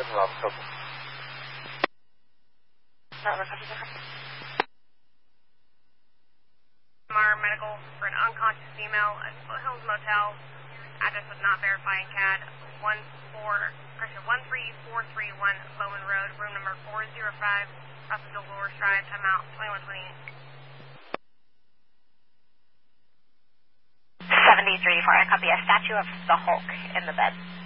Medical for an unconscious female at Foothills Motel. Address was not verified in CAD. 13431 Bowman Road, room number 405, Russell Lower Stride, timeout 2128. 73 for I copy a statue of the Hulk in the bed.